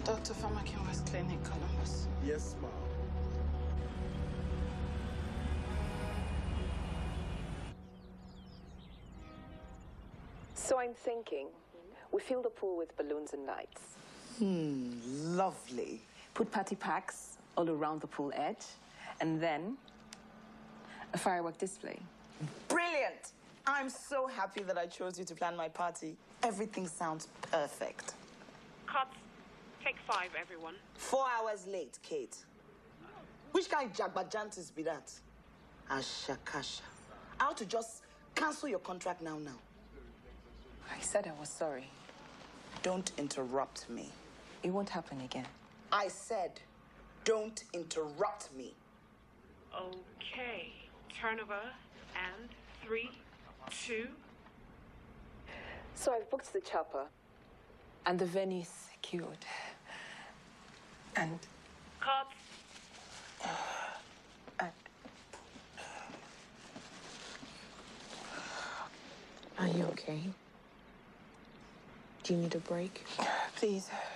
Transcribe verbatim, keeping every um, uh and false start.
Doctor Famakin West Clinic, Columbus. Yes, ma'am. So I'm thinking, we fill the pool with balloons and lights. Hmm, lovely. Put party packs all around the pool edge, and then a firework display. Brilliant! I'm so happy that I chose you to plan my party. Everything sounds perfect. Cut. Take five, everyone. Four hours late, Kate. Which kind of jagbajantis be that? Ashakasha. I ought to just cancel your contract now, now. I said I was sorry. Don't interrupt me. It won't happen again. I said, don't interrupt me. Okay. Turnover and three, two. So I've booked the chopper, and the venue is secured. And... Cut. and... Are you okay? Do you need a break? Please.